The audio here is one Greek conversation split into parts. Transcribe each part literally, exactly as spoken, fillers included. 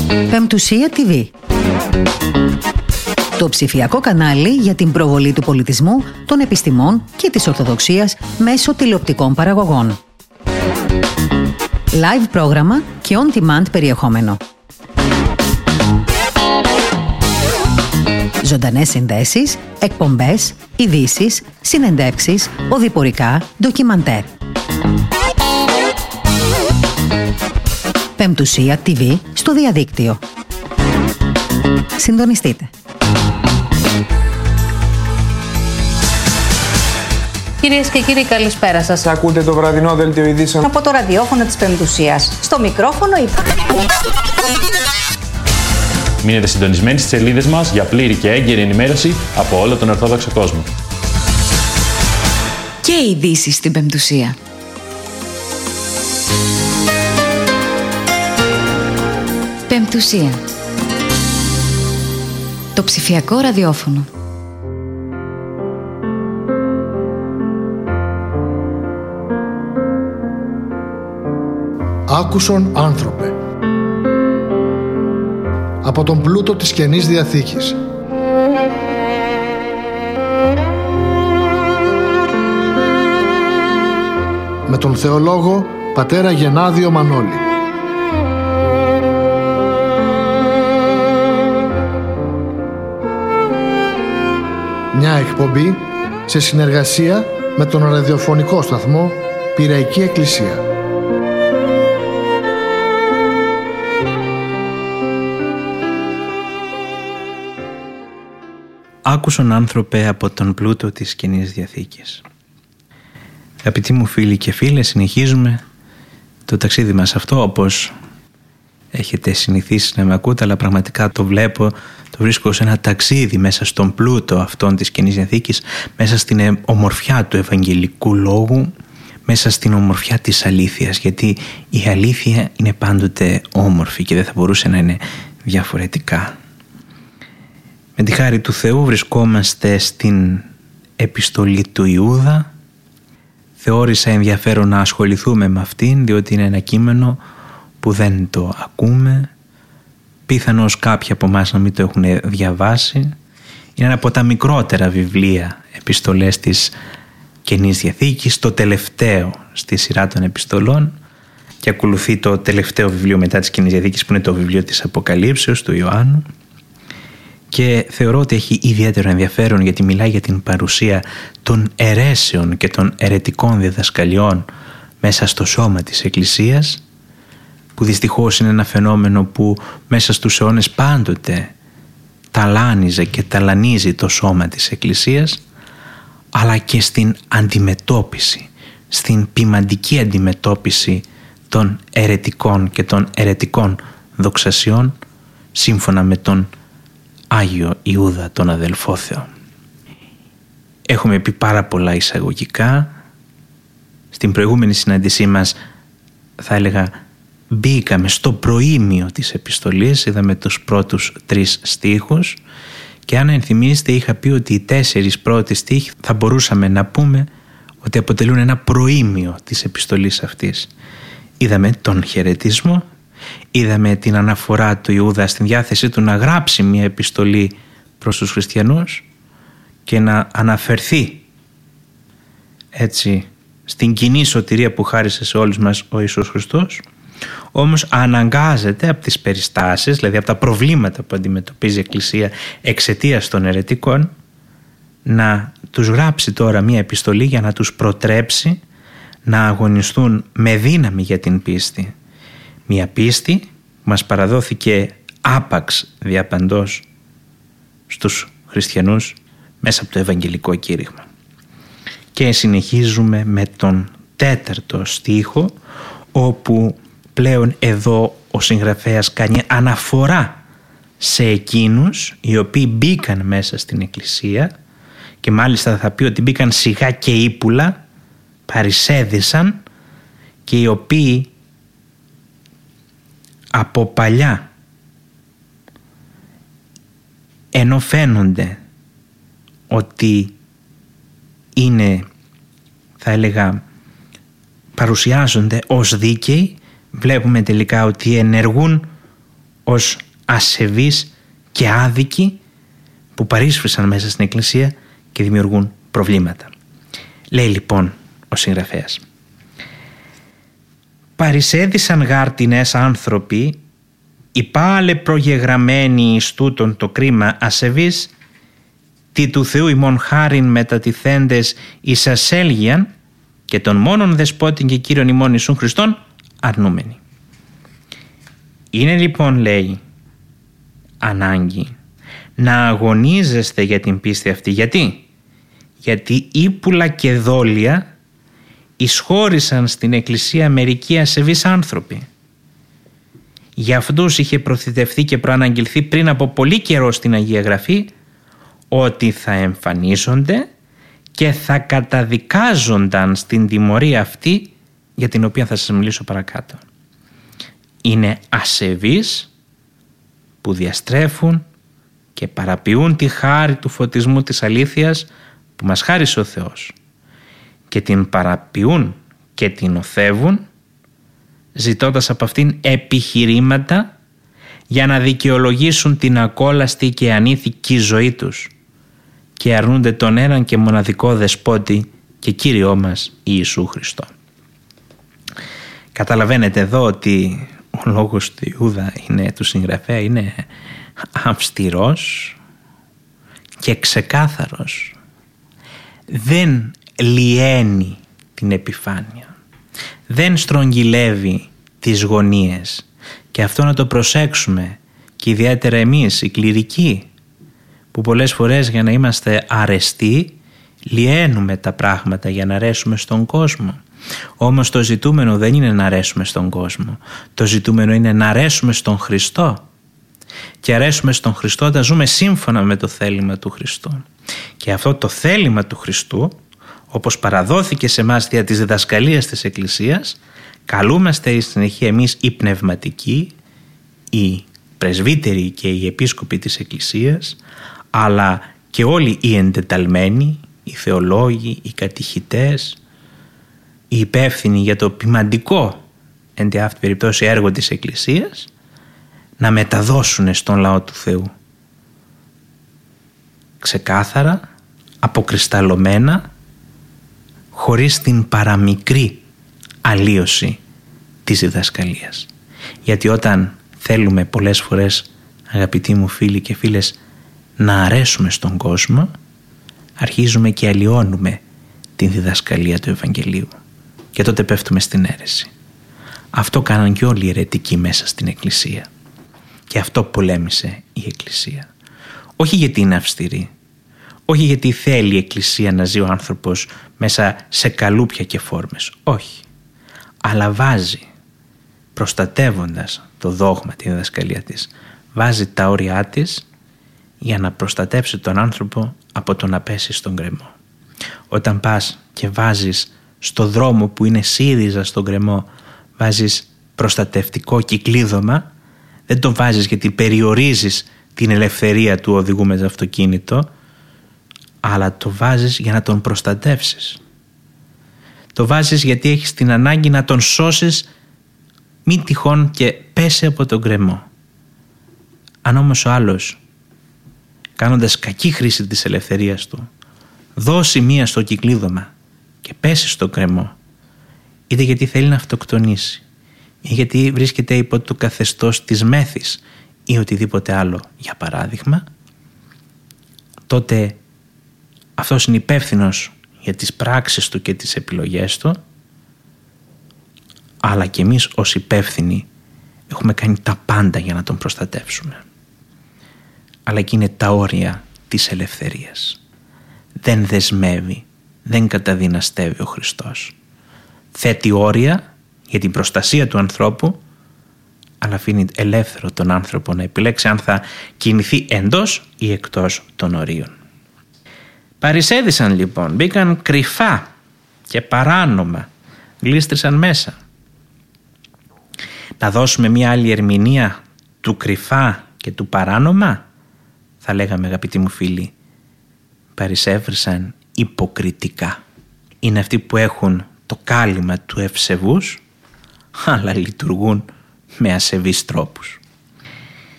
Πεμπτουσία τι βι. Το ψηφιακό κανάλι για την προβολή του πολιτισμού, των επιστημών και της Ορθοδοξίας μέσω τηλεοπτικών παραγωγών. Live πρόγραμμα και on-demand περιεχόμενο. Ζωντανές συνδέσεις, εκπομπές, ειδήσεις, συνεντεύξεις, οδηπορικά, ντοκιμαντέρ. Πεμπτουσία τι βι στο διαδίκτυο. Συντονιστείτε. Κυρίες και κύριοι, καλησπέρα σας. Ακούτε το βραδινό δελτίο ειδήσεων από το ραδιόφωνο της Πεμπτουσίας. Στο μικρόφωνο η... Μείνετε συντονισμένοι στις σελίδες μας για πλήρη και έγκαιρη ενημέρωση από όλο τον Ορθόδοξο κόσμο. Και ειδήσεις στην Πεμπτουσία. Πεμπτουσία. Το ψηφιακό ραδιόφωνο. Άκουσον άνθρωπε. Από τον πλούτο της Καινής Διαθήκης. Με τον θεολόγο πατέρα Γενάδιο Μανώλη. Μια εκπομπή σε συνεργασία με τον ραδιοφωνικό σταθμό Πειραϊκή Εκκλησία. Άκουσον άνθρωπε από τον πλούτο της Καινής Διαθήκης. Αγαπητοί μου φίλοι και φίλες, συνεχίζουμε το ταξίδι μας αυτό, όπως έχετε συνηθίσει να με ακούτε, αλλά πραγματικά το βλέπω, το βρίσκω σε ένα ταξίδι μέσα στον πλούτο αυτόν της Καινής Διαθήκης, μέσα στην ομορφιά του Ευαγγελικού Λόγου, μέσα στην ομορφιά της αλήθειας, γιατί η αλήθεια είναι πάντοτε όμορφη και δεν θα μπορούσε να είναι διαφορετικά. Με τη χάρη του Θεού βρισκόμαστε στην επιστολή του Ιούδα. Θεώρησα ενδιαφέρον να ασχοληθούμε με αυτήν, διότι είναι ένα κείμενο που δεν το ακούμε. Πιθανώς κάποιοι από εμάς να μην το έχουν διαβάσει. Είναι ένα από τα μικρότερα βιβλία επιστολές της Καινής Διαθήκης, το τελευταίο στη σειρά των επιστολών, και ακολουθεί το τελευταίο βιβλίο μετά της Καινής Διαθήκης, που είναι το βιβλίο της Αποκαλύψεως του Ιωάννου. Και θεωρώ ότι έχει ιδιαίτερο ενδιαφέρον, γιατί μιλάει για την παρουσία των αιρέσεων και των αιρετικών διδασκαλιών μέσα στο σώμα της Εκκλησίας, που δυστυχώς είναι ένα φαινόμενο που μέσα στους αιώνες πάντοτε ταλάνιζε και ταλανίζει το σώμα της Εκκλησίας, αλλά και στην αντιμετώπιση, στην ποιμαντική αντιμετώπιση των αιρετικών και των αιρετικών δοξασιών, σύμφωνα με τον Άγιο Ιούδα, τον αδελφό Θεό. Έχουμε πει πάρα πολλά εισαγωγικά. Στην προηγούμενη συνάντησή μας, θα έλεγα, μπήκαμε στο προήμιο της επιστολής, είδαμε τους πρώτους τρεις στίχους, και αν ενθυμίστε είχα πει ότι οι τέσσερις πρώτοι στίχοι θα μπορούσαμε να πούμε ότι αποτελούν ένα προήμιο της επιστολής αυτής. Είδαμε τον χαιρετισμό, είδαμε την αναφορά του Ιούδα στην διάθεσή του να γράψει μια επιστολή προς τους χριστιανούς και να αναφερθεί έτσι στην κοινή σωτηρία που χάρισε σε όλους μας ο Ιησούς Χριστός. Όμως αναγκάζεται από τις περιστάσεις, δηλαδή από τα προβλήματα που αντιμετωπίζει η Εκκλησία εξαιτίας των αιρετικών, να τους γράψει τώρα μια επιστολή για να τους προτρέψει να αγωνιστούν με δύναμη για την πίστη. Μια πίστη που μας παραδόθηκε άπαξ διαπαντός στους χριστιανούς μέσα από το Ευαγγελικό κήρυγμα. Και συνεχίζουμε με τον τέταρτο στίχο, όπου πλέον εδώ ο συγγραφέας κάνει αναφορά σε εκείνους οι οποίοι μπήκαν μέσα στην Εκκλησία, και μάλιστα θα πει ότι μπήκαν σιγά και ύπουλα, παρισέδισαν, και οι οποίοι από παλιά, ενώ φαίνονται ότι είναι, θα έλεγα, παρουσιάζονται ως δίκαιοι, βλέπουμε τελικά ότι ενεργούν ως ασεβείς και άδικοι που παρίσφρησαν μέσα στην Εκκλησία και δημιουργούν προβλήματα. Λέει λοιπόν ο συγγραφέας: «Παρισέδισαν γάρτινες άνθρωποι, οι πάλε προγεγραμμένοι εις τούτον το κρίμα ασεβείς, τι του Θεού ημών χάριν μετατιθέντες εις ασέλγιαν και των μόνον δεσπότην και Κύριον ημών Ιησούν Χριστόν αρνούμενοι». Είναι λοιπόν, λέει, ανάγκη να αγωνίζεστε για την πίστη αυτή. Γιατί? Γιατί ύπουλα και δόλια εισχώρησαν στην Εκκλησία μερικοί ασεβείς άνθρωποι. Για αυτούς είχε προθητευτεί και προαναγγελθεί πριν από πολύ καιρό στην Αγία Γραφή ότι θα εμφανίζονται και θα καταδικάζονταν στην τιμωρία αυτή, για την οποία θα σας μιλήσω παρακάτω. Είναι ασεβείς που διαστρέφουν και παραποιούν τη χάρη του φωτισμού της αλήθειας που μας χάρισε ο Θεός, και την παραποιούν και την οθεύουν, ζητώντας από αυτήν επιχειρήματα για να δικαιολογήσουν την ακόλαστη και ανήθικη ζωή τους, και αρνούνται τον έναν και μοναδικό δεσπότη και Κύριό μας Ιησού Χριστό. Καταλαβαίνετε εδώ ότι ο λόγος του Ιούδα, είναι, του συγγραφέα, είναι αυστηρός και ξεκάθαρος. Δεν λιένει την επιφάνεια, δεν στρογγυλεύει τις γωνίες, και αυτό να το προσέξουμε, και ιδιαίτερα εμείς οι κληρικοί, που πολλές φορές για να είμαστε αρεστοί λιένουμε τα πράγματα για να αρέσουμε στον κόσμο. Όμως το ζητούμενο δεν είναι να αρέσουμε στον κόσμο, το ζητούμενο είναι να αρέσουμε στον Χριστό, και αρέσουμε στον Χριστό όταν ζούμε σύμφωνα με το θέλημα του Χριστού. Και αυτό το θέλημα του Χριστού, όπως παραδόθηκε σε εμάς δια της διδασκαλίας της Εκκλησίας, καλούμαστε στη συνεχεία εμείς οι πνευματικοί, οι πρεσβύτεροι και οι επίσκοποι της Εκκλησίας, αλλά και όλοι οι εντεταλμένοι, οι θεολόγοι, οι κατηχητές, οι υπεύθυνοι για το ποιμαντικό εν τη αυτή περιπτώσει έργο της Εκκλησίας, να μεταδώσουν στον λαό του Θεού ξεκάθαρα, αποκρισταλωμένα, χωρίς την παραμικρή αλλίωση της διδασκαλίας. Γιατί όταν θέλουμε πολλές φορές, αγαπητοί μου φίλοι και φίλες, να αρέσουμε στον κόσμο, αρχίζουμε και αλλοιώνουμε την διδασκαλία του Ευαγγελίου, και τότε πέφτουμε στην αίρεση. Αυτό κάναν και όλοι οι αιρετικοί μέσα στην Εκκλησία, και αυτό πολέμησε η Εκκλησία. Όχι γιατί είναι αυστηρή, όχι γιατί θέλει η Εκκλησία να ζει ο άνθρωπος μέσα σε καλούπια και φόρμες, όχι, αλλά βάζει, προστατεύοντας το δόγμα, τη διδασκαλία της, βάζει τα όρια της για να προστατεύσει τον άνθρωπο από το να πέσει στον γκρεμό. Όταν πας και βάζεις στο δρόμο που είναι σύριζα στον γκρεμό, βάζεις προστατευτικό κυκλίδωμα, δεν το βάζεις γιατί περιορίζεις την ελευθερία του οδηγού με το αυτοκίνητο, αλλά το βάζεις για να τον προστατεύσεις. Το βάζεις γιατί έχεις την ανάγκη να τον σώσεις, μην τυχόν και πέσει από τον γκρεμό. Αν όμως ο άλλος, κάνοντας κακή χρήση της ελευθερίας του, δώσει μία στο κυκλίδωμα και πέσει στο γκρεμό, είτε γιατί θέλει να αυτοκτονήσει, ή γιατί βρίσκεται υπό το καθεστώς της μέθης ή οτιδήποτε άλλο, για παράδειγμα, τότε αυτός είναι υπεύθυνος για τις πράξεις του και τις επιλογές του, αλλά και εμείς ως υπεύθυνοι έχουμε κάνει τα πάντα για να τον προστατεύσουμε. Αλλά εκεί είναι τα όρια της ελευθερίας. Δεν δεσμεύει, δεν καταδυναστεύει ο Χριστός. Θέτει όρια για την προστασία του ανθρώπου, αλλά αφήνει ελεύθερο τον άνθρωπο να επιλέξει αν θα κινηθεί εντός ή εκτός των ορίων. Παρισέδισαν λοιπόν, μπήκαν κρυφά και παράνομα, γλίστρησαν μέσα. Να δώσουμε μια άλλη ερμηνεία του κρυφά και του παράνομα, θα λέγαμε, αγαπητοί μου φίλοι, παρισέβρισαν υποκριτικά. Είναι αυτοί που έχουν το κάλυμα του ευσεβούς, αλλά λειτουργούν με ασεβείς τρόπους.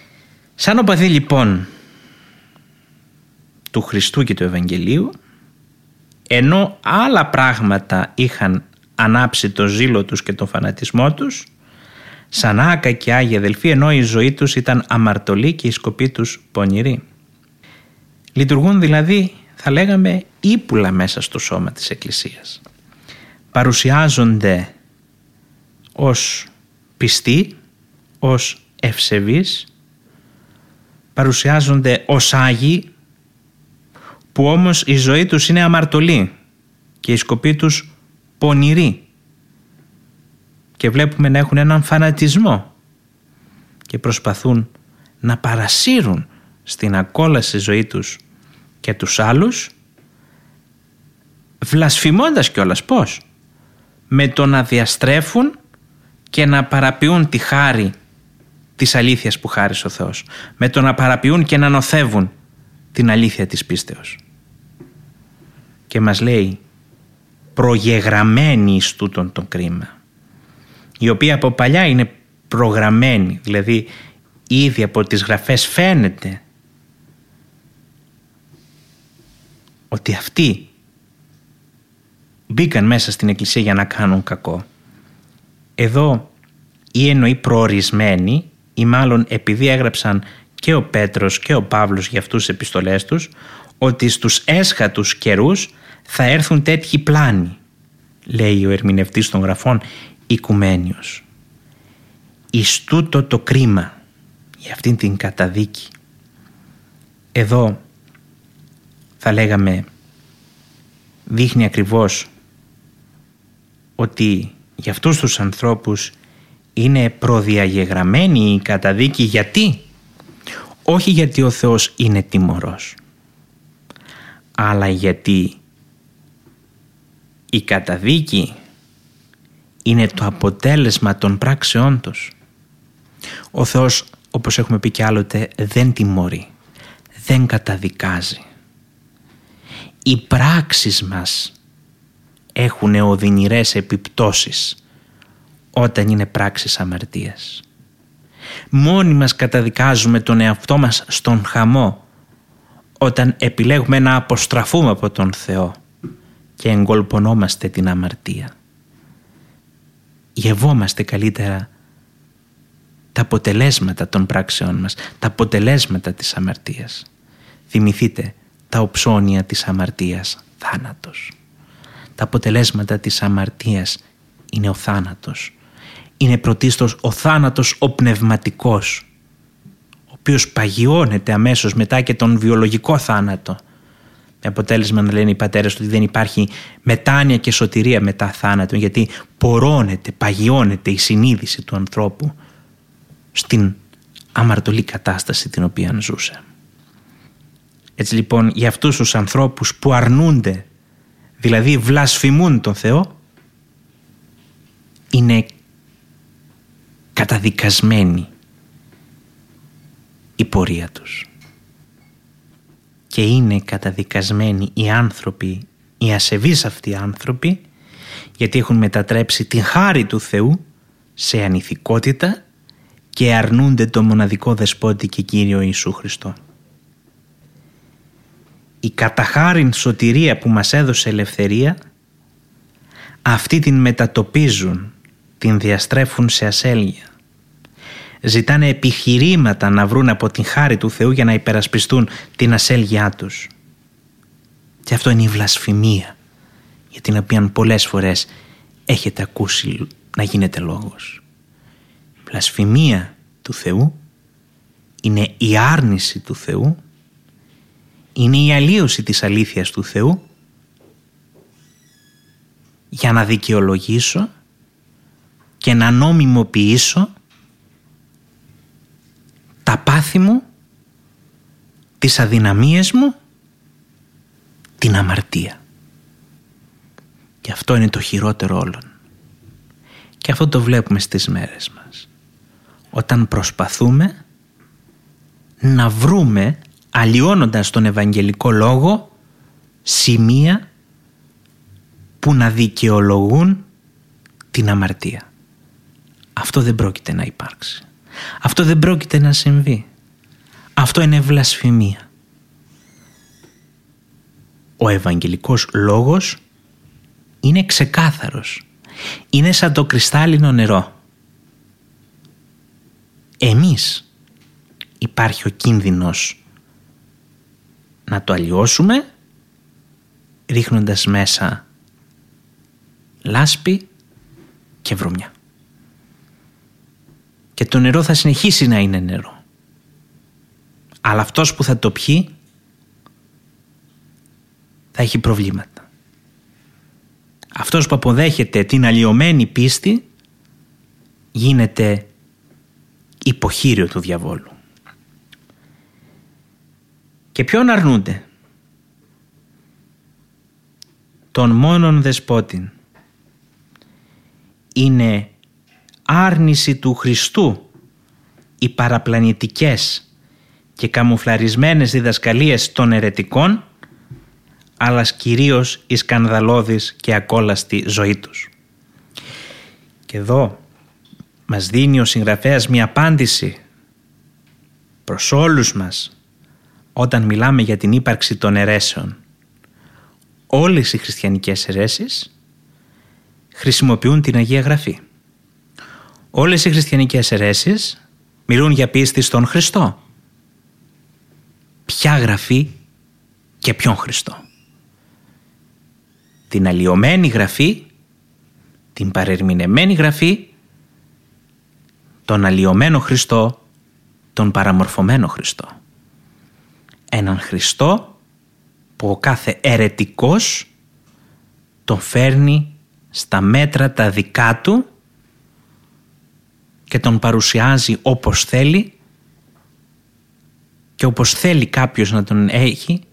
Σαν οπαδοί λοιπόν του Χριστού και του Ευαγγελίου, ενώ άλλα πράγματα είχαν ανάψει το ζήλο τους και τον φανατισμό τους, σαν άκα και άγιοι αδελφοί, ενώ η ζωή τους ήταν αμαρτωλή και η σκοπή τους πονηρή. Λειτουργούν δηλαδή, θα λέγαμε, ύπουλα μέσα στο σώμα της Εκκλησίας. Παρουσιάζονται ως πιστοί, ως ευσεβείς, παρουσιάζονται ως άγιοι, που όμως η ζωή τους είναι αμαρτωλή και η σκοπή τους πονηρή, και βλέπουμε να έχουν έναν φανατισμό και προσπαθούν να παρασύρουν στην ακόλαση ζωή τους και τους άλλους, βλασφημώντας κιόλας. Πώς? Με το να διαστρέφουν και να παραποιούν τη χάρη της αλήθειας που χάρισε ο Θεός, με το να παραποιούν και να νοθεύουν την αλήθεια της πίστεως. Και μας λέει, προγεγραμμένη εις τούτον το κρίμα, η οποία από παλιά είναι προγραμμένη, δηλαδή ήδη από τις γραφές φαίνεται ότι αυτοί μπήκαν μέσα στην Εκκλησία για να κάνουν κακό. Εδώ ή εννοεί προορισμένοι, ή μάλλον επειδή έγραψαν και ο Πέτρος και ο Παύλος για αυτούς τις επιστολές τους, ότι στους έσχατους καιρούς θα έρθουν τέτοιοι πλάνοι, λέει ο ερμηνευτής των γραφών Οικουμένιος. Εις τούτο το κρίμα, για αυτήν την καταδίκη. Εδώ θα λέγαμε δείχνει ακριβώς ότι για αυτούς τους ανθρώπους είναι προδιαγεγραμμένη η καταδίκη. Γιατί? Όχι γιατί ο Θεός είναι τιμωρός, αλλά γιατί η καταδίκη είναι το αποτέλεσμα των πράξεών τους. Ο Θεός, όπως έχουμε πει κι άλλοτε, δεν τιμωρεί, δεν καταδικάζει. Οι πράξεις μας έχουν οδυνηρές επιπτώσεις όταν είναι πράξεις αμαρτίας. Μόνοι μας καταδικάζουμε τον εαυτό μας στον χαμό όταν επιλέγουμε να αποστραφούμε από τον Θεό και εγκολπωνόμαστε την αμαρτία. Γευόμαστε καλύτερα τα αποτελέσματα των πράξεών μας, τα αποτελέσματα της αμαρτίας. Θυμηθείτε τα οψώνια της αμαρτίας, θάνατος. Τα αποτελέσματα της αμαρτίας είναι ο θάνατος. Είναι πρωτίστως ο θάνατος ο πνευματικός, ο οποίος παγιώνεται αμέσως μετά και τον βιολογικό θάνατο. Με αποτέλεσμα να λένε οι πατέρες ότι δεν υπάρχει μετάνοια και σωτηρία μετά θάνατο, γιατί πορώνεται, παγιώνεται η συνείδηση του ανθρώπου στην αμαρτωλή κατάσταση την οποία ζούσε. Έτσι λοιπόν, για αυτούς τους ανθρώπους που αρνούνται, δηλαδή βλασφημούν τον Θεό, είναι καταδικασμένη η πορεία τους. Και είναι καταδικασμένοι οι άνθρωποι, οι ασεβείς αυτοί άνθρωποι, γιατί έχουν μετατρέψει την χάρη του Θεού σε ανηθικότητα και αρνούνται το μοναδικό δεσπότη και Κύριο Ιησού Χριστό. Η καταχάριν σωτηρία που μας έδωσε ελευθερία, αυτή την μετατοπίζουν, την διαστρέφουν σε ασέλγεια. Ζητάνε επιχειρήματα να βρουν από την χάρη του Θεού για να υπερασπιστούν την ασέλγειά τους. Και αυτό είναι η βλασφημία, για την οποία πολλές φορές έχετε ακούσει να γίνεται λόγος. Η βλασφημία του Θεού είναι η άρνηση του Θεού, είναι η αλλίωση της αλήθειας του Θεού για να δικαιολογήσω και να νομιμοποιήσω τα πάθη μου, τις αδυναμίες μου, την αμαρτία. Και αυτό είναι το χειρότερο όλων. Και αυτό το βλέπουμε στις μέρες μας. Όταν προσπαθούμε να βρούμε, αλλοιώνοντας τον Ευαγγελικό Λόγο, σημεία που να δικαιολογούν την αμαρτία. Αυτό δεν πρόκειται να υπάρξει. Αυτό δεν πρόκειται να συμβεί. Αυτό είναι βλασφημία. Ο Ευαγγελικός λόγος είναι ξεκάθαρος. Είναι σαν το κρυστάλλινο νερό. Εμείς υπάρχει ο κίνδυνος να το αλλοιώσουμε ρίχνοντας μέσα λάσπη και βρωμιά. Και το νερό θα συνεχίσει να είναι νερό. Αλλά αυτός που θα το πιει θα έχει προβλήματα. Αυτός που αποδέχεται την αλλοιωμένη πίστη γίνεται υποχείριο του διαβόλου. Και ποιον αρνούνται? Τον μόνον δεσπότην. Είναι άρνηση του Χριστού οι παραπλανητικές και καμουφλαρισμένες διδασκαλίες των αιρετικών, αλλά κυρίως η σκανδαλώδης και ακόλαστη ζωή τους. Και εδώ μας δίνει ο συγγραφέας μια απάντηση προς όλους μας όταν μιλάμε για την ύπαρξη των αιρέσεων. Όλες οι χριστιανικές αιρέσεις χρησιμοποιούν την Αγία Γραφή. Όλες οι χριστιανικές αιρέσεις μιλούν για πίστη στον Χριστό. Ποια Γραφή και ποιον Χριστό? Την αλλοιωμένη Γραφή, την παρερμηνεμένη Γραφή, τον αλλοιωμένο Χριστό, τον παραμορφωμένο Χριστό. Έναν Χριστό που ο κάθε αιρετικός τον φέρνει στα μέτρα τα δικά του και τον παρουσιάζει όπως θέλει και όπως θέλει κάποιος να τον έχει,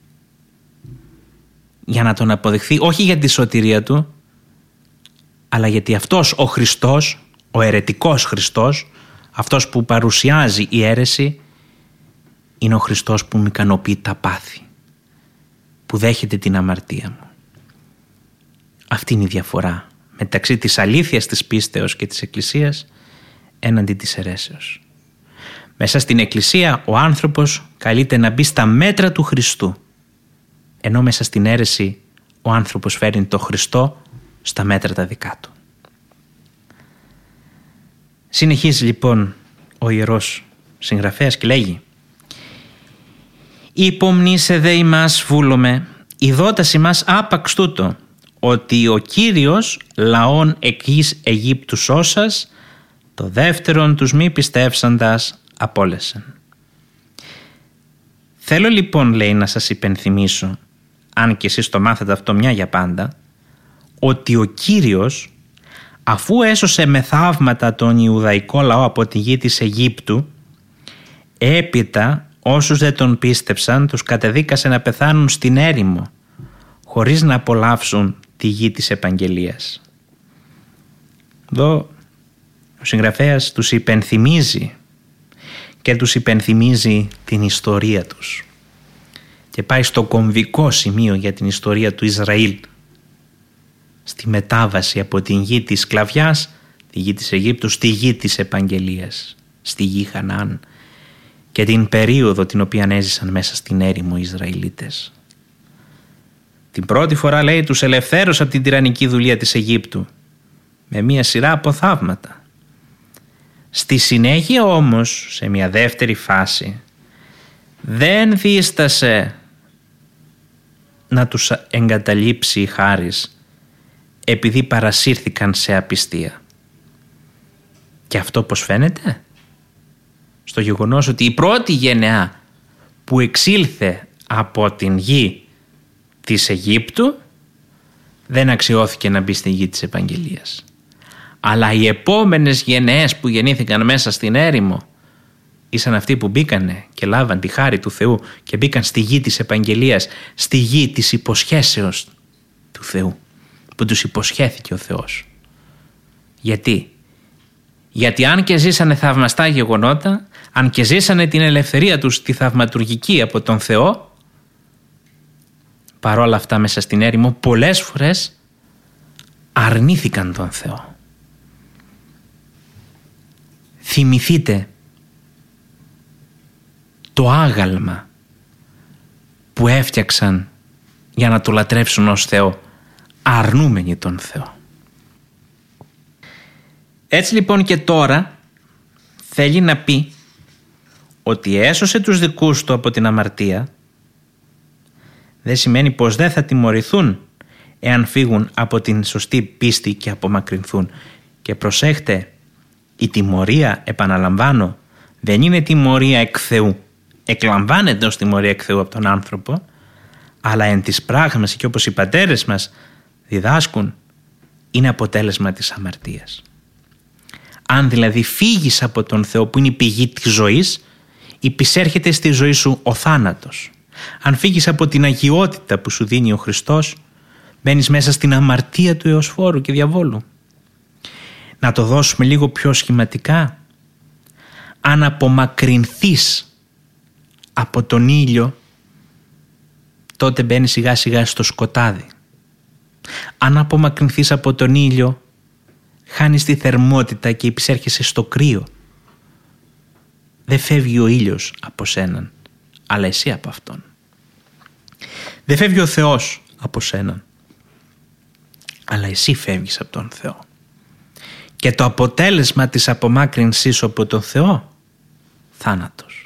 για να τον αποδεχθεί, όχι για τη σωτηρία του, αλλά γιατί αυτός ο Χριστός, ο αιρετικός Χριστός, αυτός που παρουσιάζει η αίρεση, είναι ο Χριστός που μου ικανοποιεί τα πάθη, που δέχεται την αμαρτία μου. Αυτή είναι η διαφορά μεταξύ της αλήθειας της πίστεως και της Εκκλησίας έναντι της αιρέσεως. Μέσα στην Εκκλησία ο άνθρωπος καλείται να μπει στα μέτρα του Χριστού, ενώ μέσα στην αίρεση ο άνθρωπος φέρνει το Χριστό στα μέτρα τα δικά του. Συνεχίζει λοιπόν ο ιερός συγγραφέας και λέγει: «Υπομνήσε δε ημάς βούλομε, ειδότας ημάς άπαξ τούτο, ότι ο Κύριος λαών εκ γης Αιγύπτου σώσας, το δεύτερον τους μη πιστεύσαντας απόλεσεν». Θέλω λοιπόν, λέει, να σας υπενθυμίσω, αν και εσείς το μάθετε αυτό μια για πάντα, ότι ο Κύριος, αφού έσωσε με θαύματα τον Ιουδαϊκό λαό από τη γη της Αιγύπτου, έπειτα όσους δεν τον πίστεψαν τους κατεδίκασε να πεθάνουν στην έρημο, χωρίς να απολαύσουν τη γη της επαγγελίας. Εδώ ο συγγραφέας τους υπενθυμίζει και τους υπενθυμίζει την ιστορία τους και πάει στο κομβικό σημείο για την ιστορία του Ισραήλ, στη μετάβαση από την γη της σκλαβιάς, τη γη της Αιγύπτου, στη γη της επαγγελίας, στη γη Χαναάν, και την περίοδο την οποία έζησαν μέσα στην έρημο οι Ισραηλίτες. Την πρώτη φορά, λέει, τους ελευθέρωσε από την τυραννική δουλεία της Αιγύπτου με μία σειρά από θαύματα. Στη συνέχεια όμως, σε μια δεύτερη φάση, δεν δίστασε να τους εγκαταλείψει η χάρις, επειδή παρασύρθηκαν σε απιστία. Και αυτό πώς φαίνεται? Στο γεγονός ότι η πρώτη γενεά που εξήλθε από την γη της Αιγύπτου δεν αξιώθηκε να μπει στη γη της επαγγελίας. Αλλά οι επόμενες γενναίες που γεννήθηκαν μέσα στην έρημο ήσαν αυτοί που μπήκανε και λάβαν τη χάρη του Θεού και μπήκαν στη γη της επαγγελίας, στη γη της υποσχέσεως του Θεού, που τους υποσχέθηκε ο Θεός. Γιατί? Γιατί αν και ζήσανε θαυμαστά γεγονότα, αν και ζήσανε την ελευθερία τους τη θαυματουργική από τον Θεό, παρόλα αυτά μέσα στην έρημο πολλές φορές αρνήθηκαν τον Θεό. Το το άγαλμα που έφτιαξαν για να το λατρεύσουν ως Θεό, αρνούμενοι τον Θεό. Έτσι λοιπόν και τώρα θέλει να πει ότι έσωσε τους δικούς του από την αμαρτία, δεν σημαίνει πως δεν θα τιμωρηθούν εάν φύγουν από την σωστή πίστη και απομακρυνθούν. Και προσέχτε, η τιμωρία, επαναλαμβάνω, δεν είναι τιμωρία εκ Θεού. Εκλαμβάνεται ως τιμωρία εκ Θεού από τον άνθρωπο, αλλά εν της πράγμαση και όπως οι πατέρες μας διδάσκουν, είναι αποτέλεσμα της αμαρτίας. Αν δηλαδή φύγεις από τον Θεό που είναι η πηγή της ζωής, υπησέρχεται στη ζωή σου ο θάνατος. Αν φύγεις από την αγιότητα που σου δίνει ο Χριστός, μπαίνεις μέσα στην αμαρτία του εωσφόρου και διαβόλου. Να το δώσουμε λίγο πιο σχηματικά. Αν απομακρυνθείς από τον ήλιο, τότε μπαίνεις σιγά σιγά στο σκοτάδι. Αν απομακρυνθείς από τον ήλιο, χάνεις τη θερμότητα και υπησέρχεσαι στο κρύο. Δεν φεύγει ο ήλιος από σέναν, αλλά εσύ από αυτόν. Δεν φεύγει ο Θεός από σέναν, αλλά εσύ φεύγεις από τον Θεό. Και το αποτέλεσμα της απομάκρυνσής από τον Θεό, θάνατος.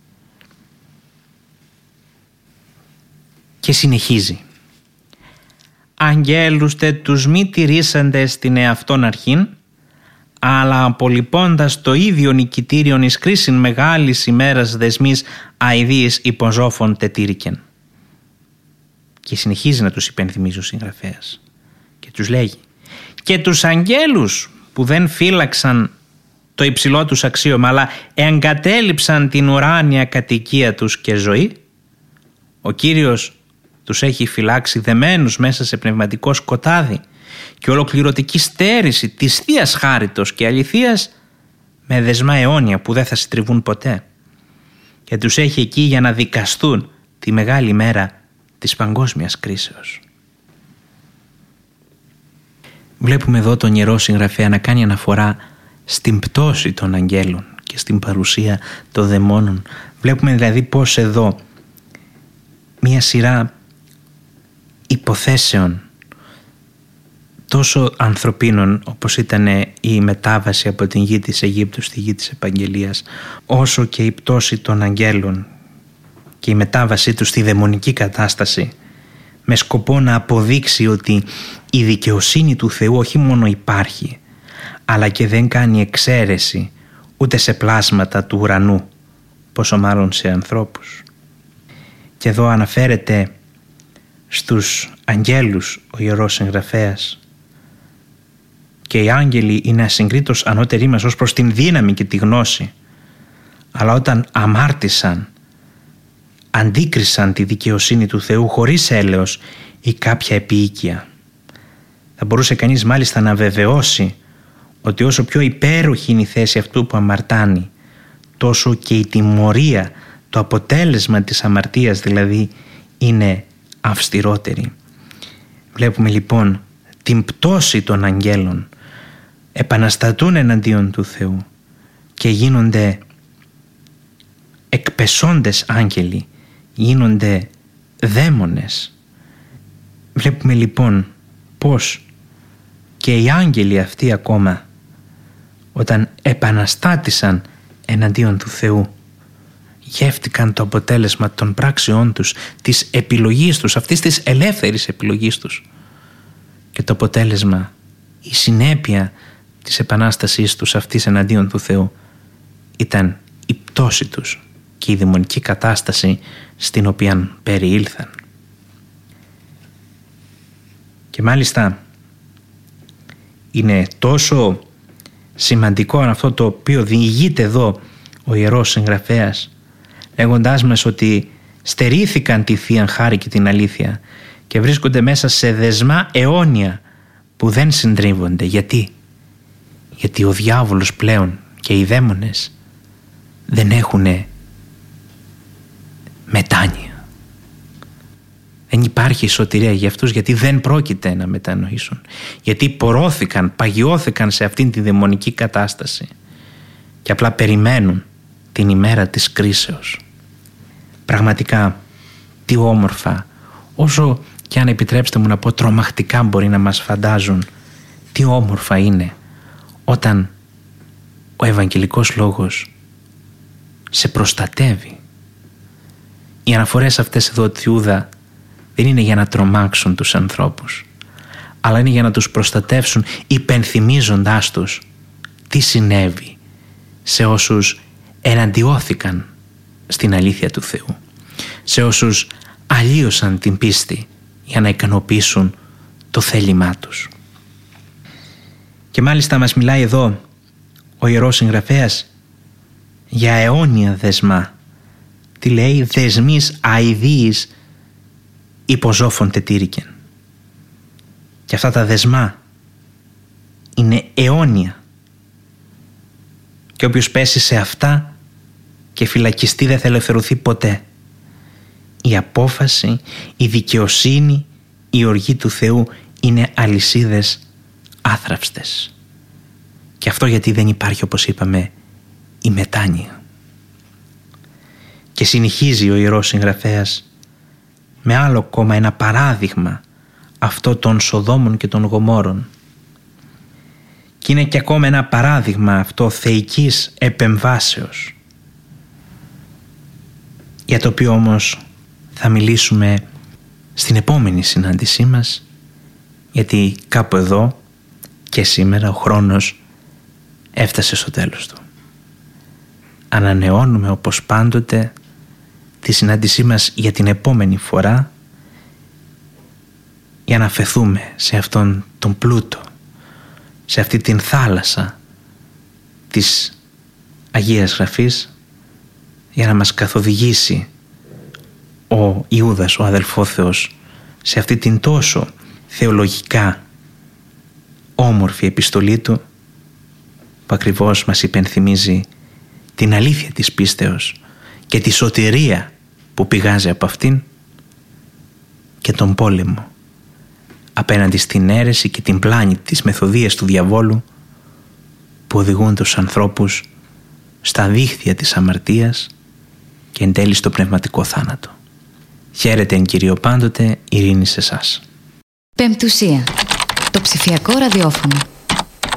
Και συνεχίζει. Αγγέλους τε τους μη τηρήσαντες στην εαυτόν αρχήν, αλλά απολυπώντας το ίδιο νικητήριον εις κρίσιν μεγάλης ημέρας δεσμής αηδίης υποζώφων τετήρικεν. Και συνεχίζει να τους υπενθυμίζει ο συγγραφέας και τους λέγει, και τους αγγέλους που δεν φύλαξαν το υψηλό τους αξίωμα, αλλά εγκατέλειψαν την ουράνια κατοικία τους και ζωή, ο Κύριος τους έχει φυλάξει δεμένους μέσα σε πνευματικό σκοτάδι και ολοκληρωτική στέρηση της Θείας χάριτος και αληθείας, με δεσμά αιώνια που δεν θα συντριβούν ποτέ, και τους έχει εκεί για να δικαστούν τη μεγάλη μέρα της παγκόσμιας κρίσεως. Βλέπουμε εδώ τον Ιερό Συγγραφέα να κάνει αναφορά στην πτώση των αγγέλων και στην παρουσία των δαιμόνων. Βλέπουμε δηλαδή πως εδώ μία σειρά υποθέσεων τόσο ανθρωπίνων, όπως ήταν η μετάβαση από την γη της Αιγύπτου στη γη της Επαγγελίας, όσο και η πτώση των αγγέλων και η μετάβασή τους στη δαιμονική κατάσταση, με σκοπό να αποδείξει ότι η δικαιοσύνη του Θεού όχι μόνο υπάρχει, αλλά και δεν κάνει εξαίρεση ούτε σε πλάσματα του ουρανού, πόσο μάλλον σε ανθρώπους. Και εδώ αναφέρεται στους αγγέλους ο Ιερός Συγγραφέας, και οι άγγελοι είναι ασυγκρίτως ανώτεροι μας ως προς την δύναμη και τη γνώση, αλλά όταν αμάρτησαν, αντίκρισαν τη δικαιοσύνη του Θεού χωρίς έλεος ή κάποια επίοικια. Θα μπορούσε κανείς μάλιστα να βεβαιώσει ότι όσο πιο υπέροχη είναι η θέση αυτού που αμαρτάνει, τόσο και η τιμωρία, το αποτέλεσμα της αμαρτίας δηλαδή, είναι αυστηρότερη. Βλέπουμε λοιπόν την πτώση των αγγέλων, επαναστατούν εναντίον του Θεού και γίνονται εκπεσόντες άγγελοι, γίνονται δαίμονες. Βλέπουμε λοιπόν πως και οι άγγελοι αυτοί ακόμα, όταν επαναστάτησαν εναντίον του Θεού, γεύτηκαν το αποτέλεσμα των πράξεών τους, της επιλογής τους, αυτής της ελεύθερης επιλογής τους. Και το αποτέλεσμα, η συνέπεια της επανάστασής τους αυτής εναντίον του Θεού, ήταν η πτώση τους και η δαιμονική κατάσταση στην οποία περιήλθαν. Και μάλιστα είναι τόσο σημαντικό αυτό το οποίο διηγείται εδώ ο Ιερός Συγγραφέας, λέγοντάς μας ότι στερήθηκαν τη Θεία Χάρη και την αλήθεια και βρίσκονται μέσα σε δεσμά αιώνια που δεν συντρίβονται. Γιατί? Γιατί ο διάβολος πλέον και οι δαίμονες δεν έχουν μετάνοια. Δεν υπάρχει σωτηρία για αυτούς, γιατί δεν πρόκειται να μετανοήσουν. Γιατί πορώθηκαν, παγιώθηκαν σε αυτήν τη δαιμονική κατάσταση και απλά περιμένουν την ημέρα της κρίσεως. πραγματικά τι όμορφα, όσο και αν επιτρέψτε μου να πω τρομακτικά μπορεί να μας φαντάζουν, τι όμορφα είναι όταν ο Ευαγγελικός Λόγος σε προστατεύει. Οι αναφορές αυτές εδώ του Ιούδα δεν είναι για να τρομάξουν τους ανθρώπους, αλλά είναι για να τους προστατεύσουν, υπενθυμίζοντάς τους τι συνέβη σε όσους εναντιώθηκαν στην αλήθεια του Θεού, σε όσους αλλίωσαν την πίστη για να ικανοποιήσουν το θέλημά τους. Και μάλιστα μας μιλάει εδώ ο Ιερός Συγγραφέας για αιώνια δεσμά. Τι λέει? Δεσμής αηδίης υποζώφων τετήρικεν. Και αυτά τα δεσμά είναι αιώνια. Και όποιος πέσει σε αυτά και φυλακιστεί δεν θα ελευθερωθεί ποτέ. Η απόφαση, η δικαιοσύνη, η οργή του Θεού είναι αλυσίδες άθραυστες. Και αυτό γιατί δεν υπάρχει, όπως είπαμε, η μετάνοια. Και συνεχίζει ο Ιερός Συγγραφέας με άλλο ακόμα ένα παράδειγμα αυτό των Σοδόμων και των Γομόρων. Και είναι και ακόμα ένα παράδειγμα αυτό θεϊκής επεμβάσεως, για το οποίο όμως θα μιλήσουμε στην επόμενη συνάντησή μας, γιατί κάπου εδώ και σήμερα ο χρόνος έφτασε στο τέλος του. Ανανεώνουμε όπως πάντοτε τη συνάντησή μας για την επόμενη φορά, για να αφαιθούμε σε αυτόν τον πλούτο, σε αυτή την θάλασσα της Αγίας Γραφής, για να μας καθοδηγήσει ο Ιούδας, ο αδελφόθεος, σε αυτή την τόσο θεολογικά όμορφη επιστολή του, που ακριβώς μας υπενθυμίζει την αλήθεια της πίστεως και τη σωτηρία που πηγάζει από αυτήν, και τον πόλεμο απέναντι στην αίρεση και την πλάνη της μεθοδείας του διαβόλου που οδηγούν τους ανθρώπους στα δίχτυα της αμαρτίας και εν τέλει στο πνευματικό θάνατο. Χαίρετε εν Κυρίω πάντοτε, ειρήνη σε εσάς. Πεμπτουσία. Το ψηφιακό ραδιόφωνο.